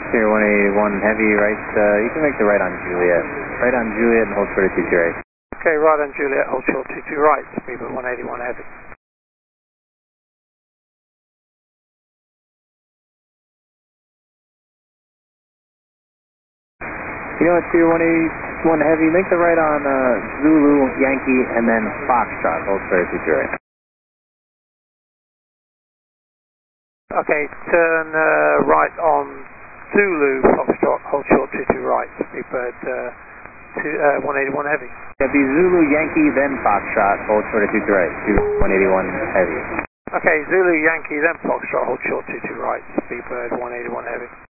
Here 181 heavy, right, you can make the right on Juliet. Right on Juliet and hold short at 22 right. Okay, right on Juliet, hold short 22 right, speedbird 181 heavy. You know what, Steer 181 heavy, make the right on Zulu, Yankee, and then Foxtrot, hold short at 22 right. Okay, turn right on Zulu, Foxtrot, hold short 22 right, speedbird 181 heavy. Yeah, be Zulu, Yankee, then Foxtrot, hold short at 22 right, 181 heavy. Okay, Zulu, Yankee, then Foxtrot, hold short 22 right, speedbird 181 heavy.